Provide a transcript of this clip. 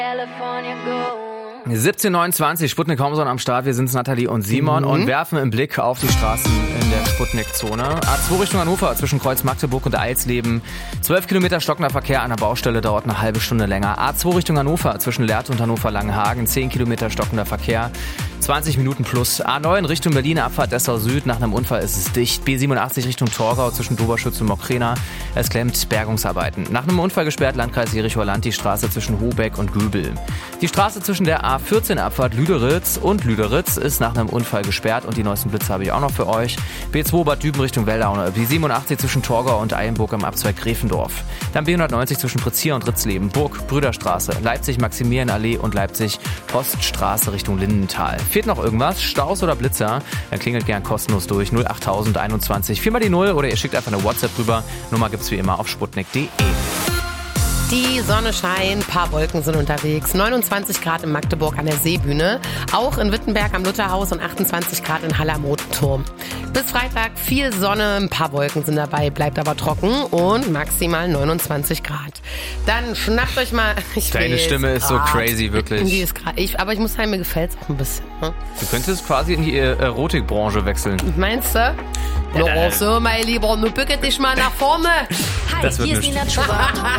California Gold. 17:29, Sputnik Homson am Start. Wir sind's, Nathalie und Simon, und werfen einen Blick auf die Straßen in der Sputnik-Zone. A2 Richtung Hannover zwischen Kreuz Magdeburg und Eilsleben. 12 Kilometer stockender Verkehr an der Baustelle, dauert eine halbe Stunde länger. A2 Richtung Hannover zwischen Lehrte und Hannover-Langenhagen. 10 Kilometer stockender Verkehr. 20 Minuten plus. A9 Richtung Berlin, Abfahrt Dessau Süd. Nach einem Unfall ist es dicht. B87 Richtung Torgau zwischen Doberschütz und Mokräna. Es klemmt, Bergungsarbeiten. Nach einem Unfall gesperrt, Landkreis Jericho-Land, die Straße zwischen Hobeck und Göbel. Die Straße zwischen der A14 Abfahrt Lüderitz und Lüderitz ist nach einem Unfall gesperrt, und die neuesten Blitze habe ich auch noch für euch. B2 Bad Düben Richtung Wellau. B87 zwischen Torgau und Eilenburg am Abzweig Gräfendorf. Dann B190 zwischen Pritzia und Ritzleben. Burg Brüderstraße. Leipzig Maximilianallee und Leipzig Poststraße Richtung Lindenthal. Fehlt noch irgendwas? Staus oder Blitzer? Dann klingelt gern kostenlos durch 08021 4 mal die 0 oder ihr schickt einfach eine WhatsApp rüber. Nummer gibt's wie immer auf sputnik.de. Die Sonne scheint, paar Wolken sind unterwegs. 29 Grad in Magdeburg an der Seebühne, auch in Wittenberg am Lutherhaus, und 28 Grad in Halle am Roten Turm. Bis Freitag viel Sonne, ein paar Wolken sind dabei, bleibt aber trocken und maximal 29 Grad. Dann schnappt euch mal... Deine Stimme ist so crazy, wirklich. Die ist aber ich muss sagen, mir gefällt's auch ein bisschen. Ne? Du könntest quasi in die Erotikbranche wechseln. Meinst du? So, mein Lieber, nun bücke dich mal nach vorne. Hi, hier ist Nina Chuba.